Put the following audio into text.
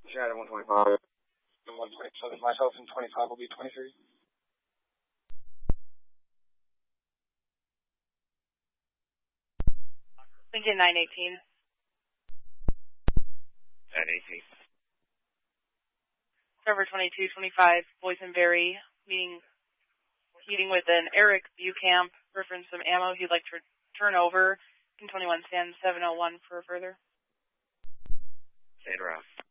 Shattered 125. 127. Myself and 25 will be 23. Lincoln 918. 918. Trevor 2225, Boysenberry, meeting with an Eric Bucamp, reference some ammo he'd like to turn over. 21 stand 701 for further. Stand around.